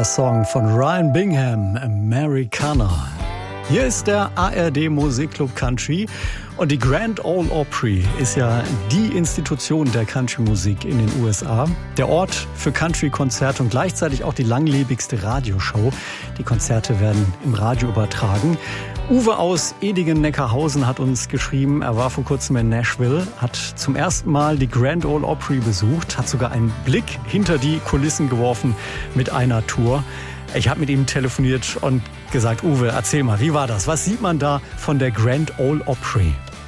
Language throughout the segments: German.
wunderbarer Song von Ryan Bingham, Americana. Hier ist der ARD Musikclub Country und die Grand Ole Opry ist ja die Institution der Country-Musik in den USA. Der Ort für Country-Konzerte und gleichzeitig auch die langlebigste Radioshow. Die Konzerte werden im Radio übertragen. Uwe aus Edigen-Neckarhausen hat uns geschrieben, er war vor kurzem in Nashville, hat zum ersten Mal die Grand Ole Opry besucht, hat sogar einen Blick hinter die Kulissen geworfen mit einer Tour. Ich habe mit ihm telefoniert und gesagt, Uwe, erzähl mal, wie war das? Was sieht man da von der Grand Ole Opry?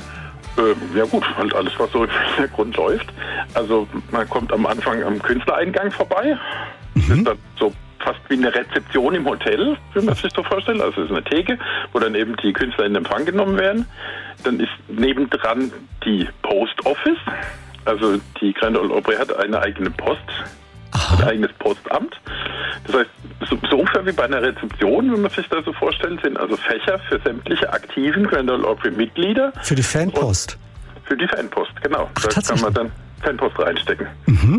Ja gut, halt alles, was so im Hintergrund läuft. Also man kommt am Anfang am Künstlereingang vorbei. Das ist dann so fast wie eine Rezeption im Hotel, wie man sich so vorstellt. Also es ist eine Theke, wo dann eben die Künstler in Empfang genommen werden. Dann ist nebendran die Post Office. Also die Grand Ole Opry hat eine eigene Post. Ein eigenes Postamt. Das heißt, so ungefähr wie bei einer Rezeption, wenn man sich das so vorstellt, sind also Fächer für sämtliche aktiven Grand Ole Opry Mitglieder. Für die Fanpost? Für die Fanpost, genau. Da kann man dann Fanpost reinstecken.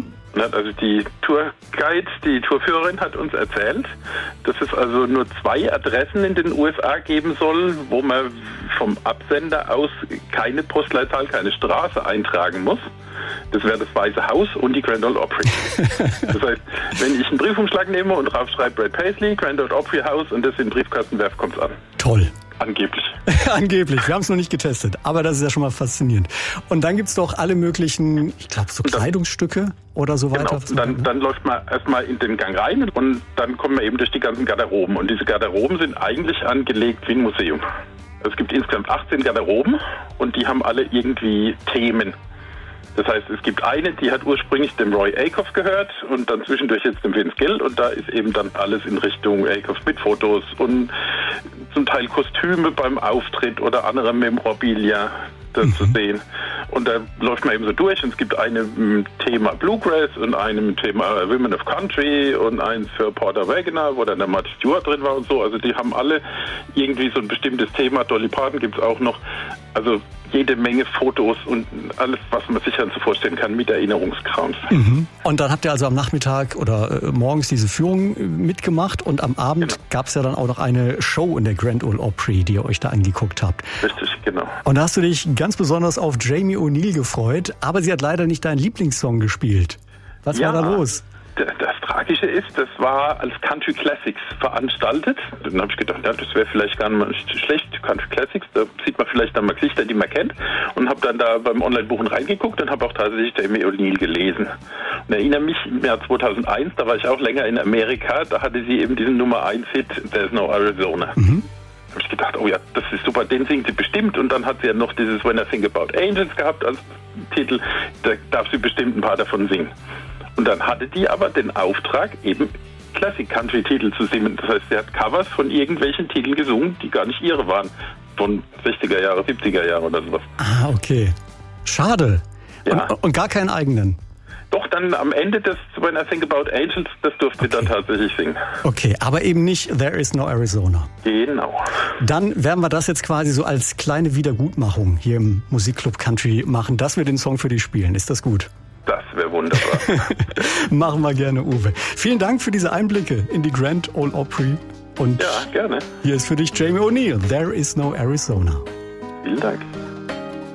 Also die Tourguide, die Tourführerin hat uns erzählt, dass es also nur 2 Adressen in den USA geben soll, wo man vom Absender aus keine Postleitzahl, keine Straße eintragen muss. Das wäre das Weiße Haus und die Grand Ole Opry. Das heißt, wenn ich einen Briefumschlag nehme und draufschreibe Brad Paisley, Grand Ole Opry House und das in den Briefkasten werfe, kommt es an. Toll. Angeblich. Angeblich. Wir haben es noch nicht getestet, aber das ist ja schon mal faszinierend. Und dann gibt's doch alle möglichen, ich glaube, so Kleidungsstücke oder so weiter. Genau. Dann läuft man erstmal in den Gang rein und dann kommen wir eben durch die ganzen Garderoben. Und diese Garderoben sind eigentlich angelegt wie ein Museum. Es gibt insgesamt 18 Garderoben und die haben alle irgendwie Themen. Das heißt, es gibt eine, die hat ursprünglich dem Roy Acuff gehört und dann zwischendurch jetzt dem Vince Gill und da ist eben dann alles in Richtung Acuff mit Fotos und zum Teil Kostüme beim Auftritt oder andere Memorabilia zu sehen. Und da läuft man eben so durch und es gibt eine Thema Bluegrass und einem Thema Women of Country und eins für Porter Wagoner, wo dann der Marty Stewart drin war und so. Also die haben alle irgendwie so ein bestimmtes Thema. Dolly Parton gibt es auch noch. Also jede Menge Fotos und alles, was man sich dann so vorstellen kann mit Erinnerungskrams. Und dann habt ihr also am Nachmittag oder morgens diese Führung mitgemacht und am Abend gab es ja dann auch noch eine Show in der Grand Ole Opry, die ihr euch da angeguckt habt. Richtig, genau. Und da hast du dich ganz besonders auf Jamie O'Neill gefreut, aber sie hat leider nicht deinen Lieblingssong gespielt. Was war da los? Das Tragische ist, das war als Country Classics veranstaltet. Dann habe ich gedacht, ja, das wäre vielleicht gar nicht schlecht, Country Classics. Da sieht man vielleicht dann mal Gesichter, die man kennt. Und habe dann da beim Online-Buchen reingeguckt und habe auch tatsächlich Jamie O'Neill gelesen. Und erinnere mich, im Jahr 2001, da war ich auch länger in Amerika, da hatte sie eben diesen Nummer 1-Hit, There's No Arizona. Da habe ich gedacht, oh ja, das ist super, den singt sie bestimmt. Und dann hat sie ja noch dieses When I Think About Angels gehabt als Titel. Da darf sie bestimmt ein paar davon singen. Und dann hatte die aber den Auftrag, eben Classic-Country-Titel zu singen. Das heißt, sie hat Covers von irgendwelchen Titeln gesungen, die gar nicht ihre waren. Von 60er Jahre, 70er Jahre oder sowas. Ah, okay. Schade. Ja. Und gar keinen eigenen? Doch, dann am Ende des When I Think About Angels, das durfte sie dann tatsächlich singen. Okay, aber eben nicht There Is No Arizona. Genau. Dann werden wir das jetzt quasi so als kleine Wiedergutmachung hier im Musikclub Country machen, dass wir den Song für dich spielen. Ist das gut? Das wäre wunderbar. Machen wir gerne, Uwe. Vielen Dank für diese Einblicke in die Grand Ole Opry. Und ja, gerne. Hier ist für dich Jamie O'Neill, There Is No Arizona. Vielen Dank.